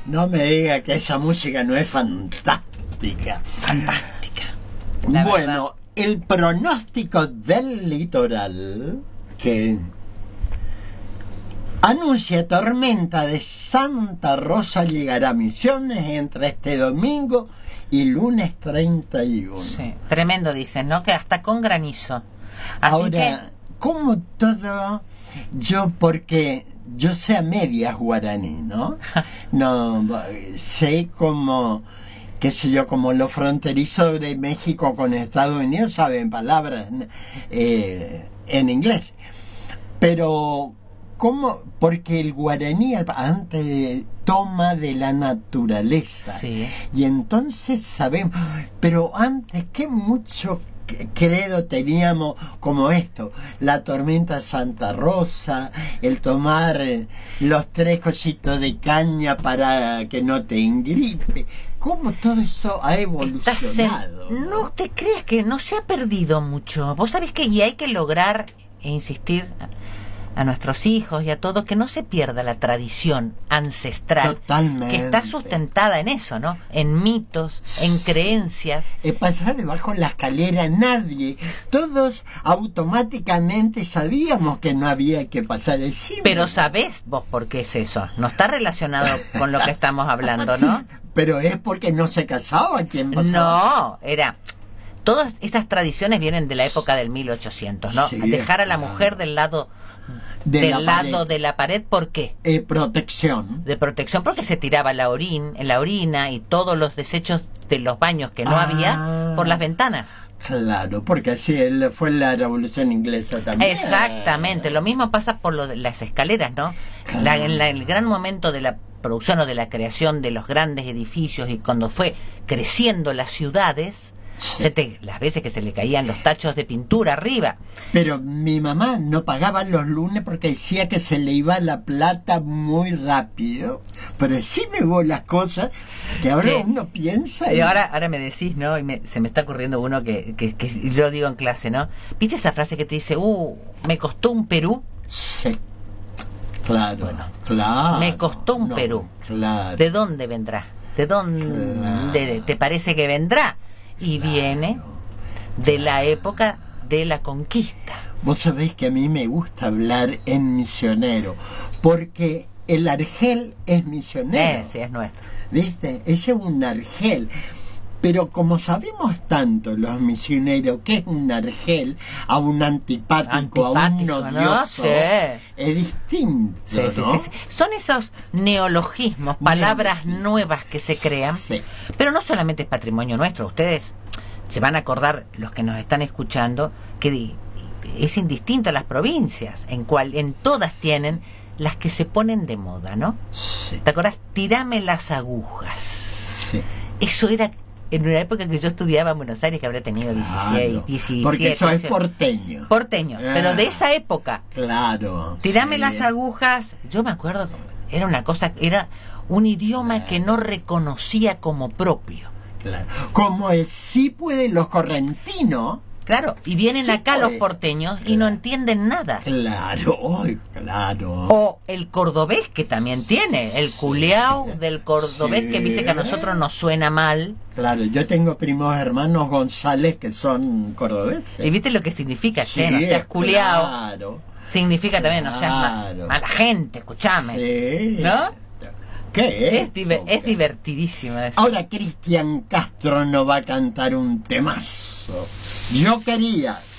No me diga que esa música no es fantástica. Fantástica. La Bueno, verdad. el pronóstico del litoral que anuncia tormenta de Santa Rosa llegará a Misiones entre este domingo y lunes 31. Sí, tremendo dicen, ¿no? Que hasta con granizo. Así Ahora, como todo, porque yo sé a medias guaraní, ¿no? No, sé como, qué sé yo, como los fronterizos de México con Estados Unidos saben palabras en inglés. Pero, ¿cómo? Porque el guaraní antes toma de la naturaleza. Sí. Y entonces sabemos, pero antes, qué mucho credo teníamos como esto, la tormenta de Santa Rosa, el tomar los 3 cositos de caña para que no te engripe. ¿Cómo todo eso ha evolucionado? No te creas que no se ha perdido mucho. Vos sabés que y hay que lograr e insistir a nuestros hijos y a todos que no se pierda la tradición ancestral. Totalmente. Que está sustentada en eso, ¿no? En mitos, en creencias. Pasar debajo de la escalera nadie, todos automáticamente sabíamos que no había que pasar encima. Pero ¿sabés vos por qué es eso? No está relacionado con lo que estamos hablando, ¿no? Pero es porque no se casaba quien pasaba. No, era... Todas esas tradiciones vienen de la época del 1800, ¿no? Sí, Dejar a la claro. mujer del lado De la pared, ¿por qué? Protección. De protección, porque se tiraba la orina y todos los desechos de los baños que no había por las ventanas. Claro, porque así fue la Revolución Inglesa también. Exactamente, lo mismo pasa por lo de las escaleras, ¿no? Claro. El gran momento de la producción o de la creación de los grandes edificios y cuando fue creciendo las ciudades, las veces que se le caían los tachos de pintura arriba. Pero mi mamá no pagaba los lunes porque decía que se le iba la plata muy rápido. Pero decime vos las cosas que ahora uno piensa. Y ahora me decís, ¿no? Y se me está ocurriendo uno que yo digo en clase, ¿no? ¿Viste esa frase que te dice, me costó un Perú? Sí. Claro, Bueno, claro. Me costó un Perú. Claro. ¿De dónde vendrá? ¿De dónde te parece que vendrá? Y viene de la época de la conquista. Vos sabés que a mí me gusta hablar en misionero, porque el argel es misionero. Sí, es nuestro. ¿Viste? Ese es un argel. Pero como sabemos tanto los misioneros que es un argel a un antipático a un odioso, ¿no? Sí. Es distinto, Sí, ¿no? sí. Son esos neologismos, palabras nuevas que se crean, Sí. pero no solamente es patrimonio nuestro. Ustedes se van a acordar, los que nos están escuchando, que es indistinto a las provincias, en todas tienen las que se ponen de moda, ¿no? Sí. ¿Te acordás? Tirame las agujas. Sí. Eso era en una época que yo estudiaba en Buenos Aires, que habré tenido 16, Claro, 17. porque eso es 18. porteño. Porteño, pero de esa época. Claro. Tirame sí. las agujas. Yo me acuerdo, era una cosa, era un idioma que no reconocía como propio. Claro. Como el sí puede los correntinos. Claro, y vienen Sí, acá pues. los porteños y no entienden nada. Claro, ay, claro. O el cordobés, que también tiene, el culeao del cordobés, Sí. que viste que a nosotros nos suena mal. Claro, yo tengo primos hermanos González que son cordobeses. Y viste lo que significa, Sí, no seas culeao. Claro. Significa también, no seas Claro. mala gente, escúchame. Sí. ¿No? ¿Qué Es divertidísimo eso. Ahora Cristian Castro nos va a cantar un temazo. Yo quería